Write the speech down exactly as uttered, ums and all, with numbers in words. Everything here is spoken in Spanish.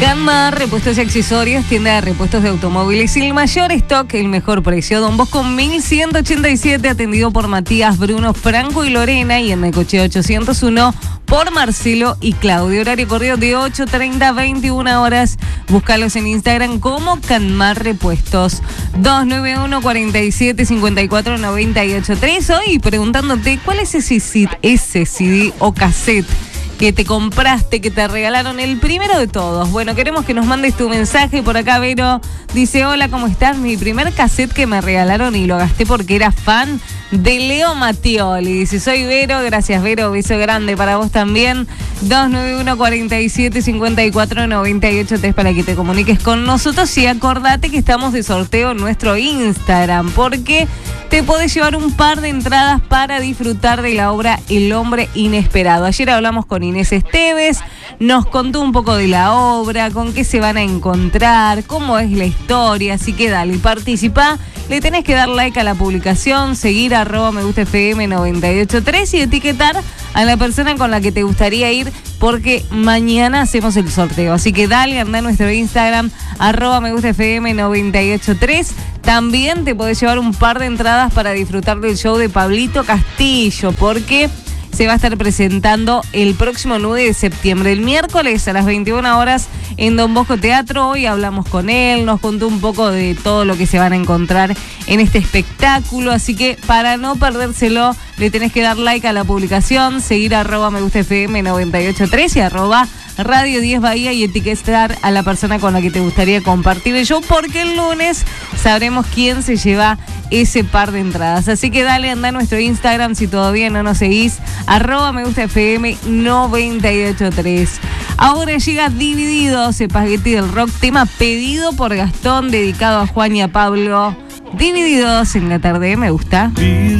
Canmar, repuestos y accesorios, tienda de repuestos de automóviles y el mayor stock, el mejor precio. Don Bosco mil ciento ochenta y siete, atendido por Matías, Bruno, Franco y Lorena, y en Necochea ochocientos uno por Marcelo y Claudio. Horario corrido de ocho treinta a veintiuna horas. Búscalos en Instagram como Canmar Repuestos. dos nueve uno, cuatro siete, cinco cuatro, nueve ocho tres. Hoy preguntándote cuál es ese, ese C D o cassette que te compraste, que te regalaron, el primero de todos. Bueno, queremos que nos mandes tu mensaje. Por acá Vero dice: hola, ¿cómo estás? Mi primer cassette que me regalaron y lo gasté porque era fan de Leo Mattioli. Dice: soy Vero, gracias Vero, beso grande para vos también. dos nueve uno, cuatro siete, cinco cuatro, nueve ocho tres para que te comuniques con nosotros. Y acordate que estamos de sorteo en nuestro Instagram, porque te podés llevar un par de entradas para disfrutar de la obra El Hombre Inesperado. Ayer hablamos con Inés Esteves, nos contó un poco de la obra, con qué se van a encontrar, cómo es la historia, así que dale, participa. Le tenés que dar like a la publicación, seguir a arroba me gusta F M noventa y ocho tres y etiquetar a la persona con la que te gustaría ir, porque mañana hacemos el sorteo. Así que dale, anda a nuestro Instagram, arroba me gusta F M noventa y ocho tres. También te podés llevar un par de entradas para disfrutar del show de Pablito Castillo, porque se va a estar presentando el próximo nueve de septiembre, el miércoles a las veintiuna horas en Don Bosco Teatro. Hoy hablamos con él, nos contó un poco de todo lo que se van a encontrar en este espectáculo, así que para no perdérselo, le tenés que dar like a la publicación, seguir a arroba me gusta F M noventa y ocho tres y arroba Radio diez Bahía y etiquetar a la persona con la que te gustaría compartir el show, porque el lunes sabremos quién se lleva ese par de entradas. Así que dale, anda a nuestro Instagram si todavía no nos seguís, arroba me gusta F M noventa y ocho tres. Ahora llega Divididos, Espagueti del Rock, tema pedido por Gastón, dedicado a Juan y a Pablo. Divididos en la tarde, me gusta.